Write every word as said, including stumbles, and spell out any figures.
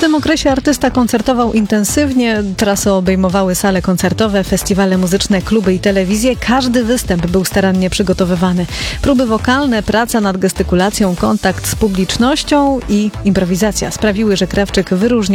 tym okresie artysta koncertował intensywnie, trasy obejmowały sale koncertowe, festiwale muzyczne, kluby i telewizje. Każdy występ był starannie przygotowywany. Próby wokalne, praca nad gestykulacją, kontakt z publicznością i improwizacja sprawiły, że Krawczyk wyróżniał